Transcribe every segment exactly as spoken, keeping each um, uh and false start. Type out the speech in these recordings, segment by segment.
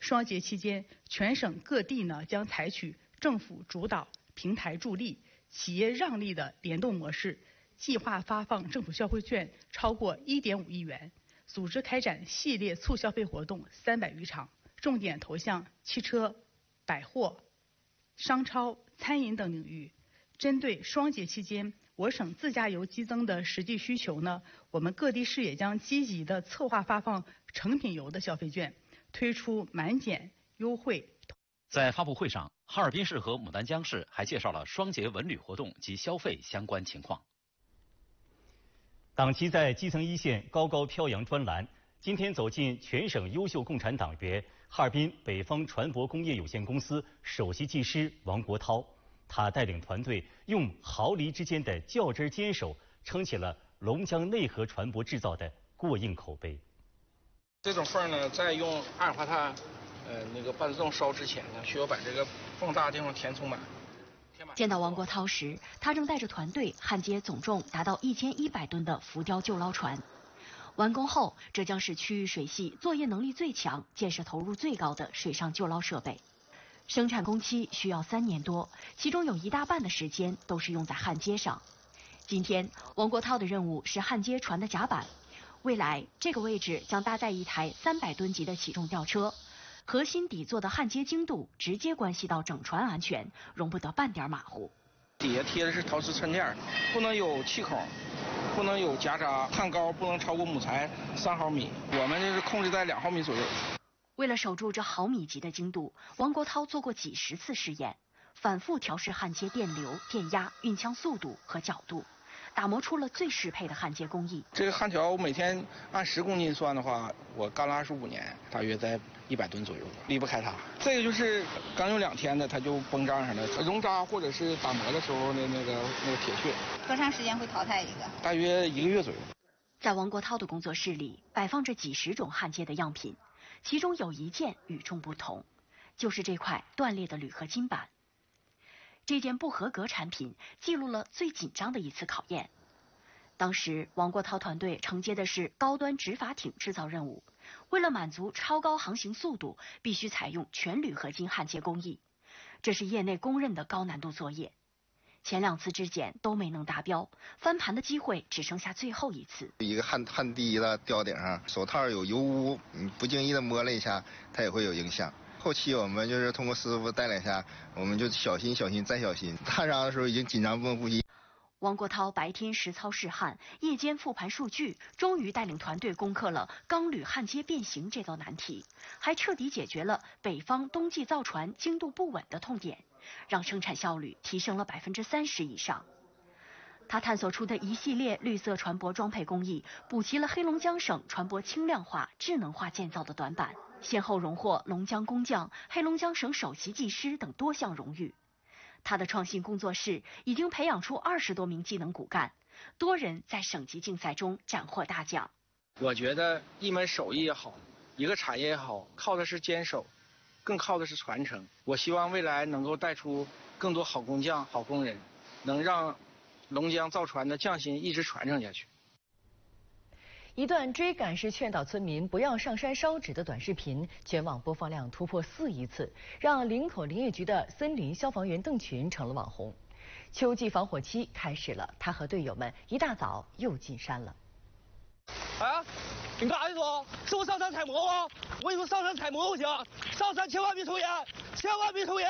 双节期间，全省各地呢将采取政府主导、平台助力、企业让利的联动模式，计划发放政府消费券超过一点五亿元，组织开展系列促消费活动三百余场，重点投向汽车、百货、商超、餐饮等领域。针对双节期间我省自驾游激增的实际需求呢，我们各地市也将积极的策划发放成品油的消费券，推出满减优惠。 在发布会上，哈尔滨市和牡丹江市还介绍了双节文旅活动及消费相关情况。 党旗在基层一线高高飘扬专栏，今天走进全省优秀共产党员哈尔滨北方船舶工业有限公司首席技师王国涛。他带领团队用毫厘之间的较真坚守，撑起了龙江内河船舶制造的过硬口碑。 这种缝呢，在用二氧化碳，呃，那个半自动烧之前呢，需要把这个缝大的地方填充满。 见到王国涛时，他正带着团队焊接总重达到一千一百吨的浮雕救捞船。完工后，这将是区域水系作业能力最强、建设投入最高的水上救捞设备。生产工期需要三年多，其中有一大半的时间都是用在焊接上。今天，王国涛的任务是焊接船的甲板，未来这个位置将搭载一台三百吨级的起重吊车，核心底座的焊接精度直接关系到整船安全，容不得半点马虎。 底下贴的是陶瓷衬垫，不能有气孔，不能有夹渣，焊高不能超过母材三毫米，我们就是控制在两毫米左右。 为了守住这毫米级的精度，王国涛做过几十次试验，反复调试焊接电流、电压、运枪速度和角度，打磨出了最适配的焊接工艺。 这个焊条我每天按十公斤算的话，我干了二十五年，大约在一百吨左右，离不开它。这个就是刚用两天的，它就崩胀上了，熔渣或者是打磨的时候的那个那个铁屑。 多长时间会淘汰一个？ 大约一个月左右。 在王国涛的工作室里，摆放着几十种焊接的样品。其中有一件与众不同，就是这块断裂的铝合金板。这件不合格产品记录了最紧张的一次考验。当时王国涛团队承接的是高端执法艇制造任务，为了满足超高航行速度，必须采用全铝合金焊接工艺，这是业内公认的高难度作业。前两次质检都没能达标，翻盘的机会只剩下最后一次。 一个焊焊低了吊顶上，手套有油污，你不经意的摸了一下，它也会有影响。后期我们就是通过师傅带领下，我们就小心小心再小心。焊上的时候已经紧张不能呼吸。 王国涛白天实操试焊，夜间复盘数据，终于带领团队攻克了钢铝焊接变形这道难题，还彻底解决了北方冬季造船精度不稳的痛点，让生产效率提升了百分之三十以上。他探索出的一系列绿色船舶装配工艺，补齐了黑龙江省船舶轻量化、智能化建造的短板，先后荣获龙江工匠、黑龙江省首席技师等多项荣誉。他的创新工作室已经培养出二十多名技能骨干，多人在省级竞赛中斩获大奖。 我觉得一门手艺也好，一个产业也好，靠的是坚守，更靠的是传承。我希望未来能够带出更多好工匠、好工人，能让龙江造船的匠心一直传承下去。 一段追赶式劝导村民不要上山烧纸的短视频，全网播放量突破四亿次，让林口林业局的森林消防员邓群成了网红。秋季防火期开始了，他和队友们一大早又进山了。 啊！你干啥去说？是我上山采蘑菇？我跟你说，上山采蘑菇去，上山千万别抽烟，千万别抽烟。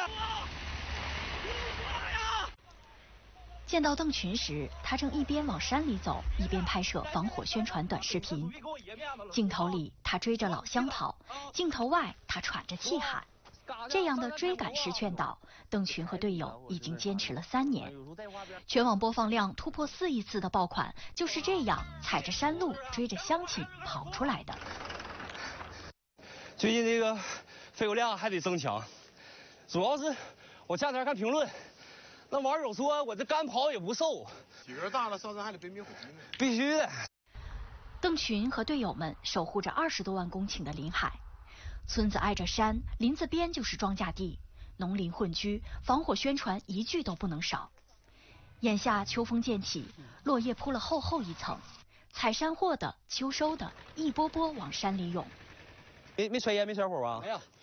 见到邓群时，他正一边往山里走，一边拍摄防火宣传短视频。镜头里他追着老乡跑，镜头外他喘着气喊。这样的追赶式劝导，邓群和队友已经坚持了三年。全网播放量突破四亿次的爆款，就是这样踩着山路追着乡亲跑出来的。 最近这个肺活量还得增强，主要是我前两天看评论。那网友说我这干跑也不瘦， 体格大了上山还得背灭火器呢。 必须的。 邓群和队友们守护着二十多万公顷的林海，村子挨着山，林子边就是庄稼地，农林混居，防火宣传一句都不能少。眼下秋风渐起，落叶铺了厚厚一层，采山货的、秋收的，一波波往山里涌。 没没揣烟没揣火啊？ 没有。